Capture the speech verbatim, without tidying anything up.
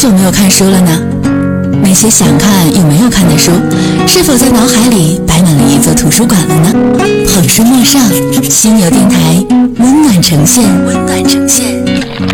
久没有看书了呢？那些想看又没有看的书，是否在脑海里摆满了一座图书馆了呢？好书陌上，犀牛电台温暖呈现，温暖呈现。